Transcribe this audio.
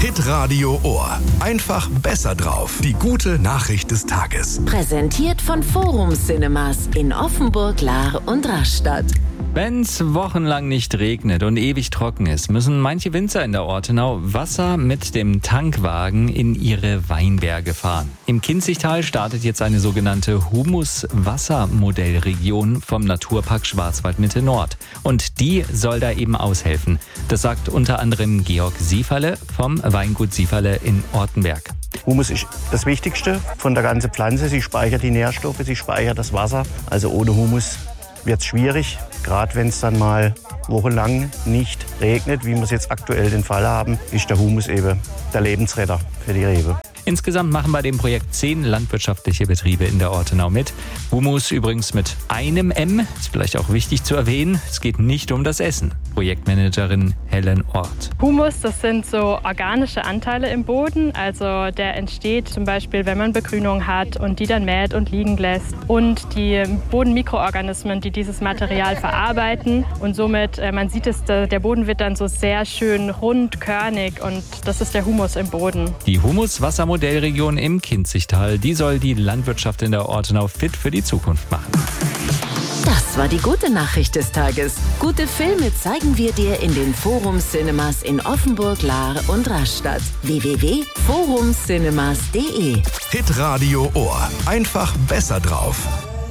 Hitradio Ohr. Einfach besser drauf. Die gute Nachricht des Tages. Präsentiert von Forum Cinemas in Offenburg, Lahr und Rastatt. Wenn's wochenlang nicht regnet und ewig trocken ist, müssen manche Winzer in der Ortenau Wasser mit dem Tankwagen in ihre Weinberge fahren. Im Kinzigtal startet jetzt eine sogenannte Humus-Wasser-Modellregion vom Naturpark Schwarzwaldmitte Nord. Und die soll da eben aushelfen. Das sagt unter anderem Georg Sieferle vom Weingut Sieferle in Ortenberg. Humus ist das Wichtigste von der ganzen Pflanze. Sie speichert die Nährstoffe, sie speichert das Wasser. Also ohne Humus wird es schwierig, gerade wenn es dann mal wochenlang nicht regnet, wie wir es jetzt aktuell den Fall haben, ist der Humus eben der Lebensretter für die Rebe. Insgesamt machen bei dem Projekt 10 landwirtschaftliche Betriebe in der Ortenau mit. Humus übrigens mit einem M, ist vielleicht auch wichtig zu erwähnen. Es geht nicht um das Essen. Projektmanagerin Helen Ort. Humus, das sind so organische Anteile im Boden. Also der entsteht zum Beispiel, wenn man Begrünung hat und die dann mäht und liegen lässt. Und die Bodenmikroorganismen, die dieses Material verarbeiten. Und somit, man sieht es, der Boden wird dann so sehr schön rund, körnig. Und das ist der Humus im Boden. Die Humus-Wassermodellregion im Kinzigtal, die soll die Landwirtschaft in der Ortenau fit für die Zukunft machen. Das war die gute Nachricht des Tages. Gute Filme zeigen wir dir in den Forum Cinemas in Offenburg, Lahr und Rastatt. www.forumcinemas.de Hitradio Ohr. Einfach besser drauf.